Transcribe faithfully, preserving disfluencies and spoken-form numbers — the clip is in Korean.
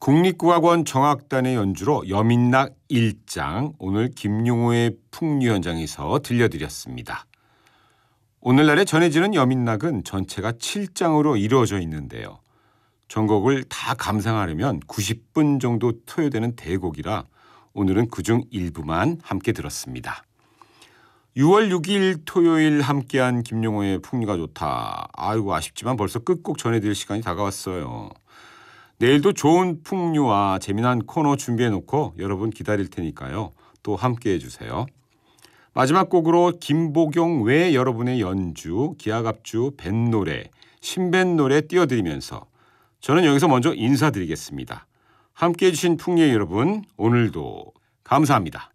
국립국악원 정악단의 연주로 여민락 일 장, 오늘 김용호의 풍류 현장에서 들려드렸습니다. 오늘날에 전해지는 여민락은 전체가 칠 장으로 이루어져 있는데요. 전곡을 다 감상하려면 구십 분 정도 소요되는 대곡이라 오늘은 그중 일부만 함께 들었습니다. 유월 육일 토요일 함께한 김용호의 풍류가 좋다. 아이고 아쉽지만 벌써 끝곡 전해드릴 시간이 다가왔어요. 내일도 좋은 풍류와 재미난 코너 준비해놓고 여러분 기다릴 테니까요. 또 함께해 주세요. 마지막 곡으로 김보경 외 여러분의 연주, 기하갑주, 뱃노래, 신뱃노래 띄워드리면서 저는 여기서 먼저 인사드리겠습니다. 함께해 주신 풍류의 여러분, 오늘도 감사합니다.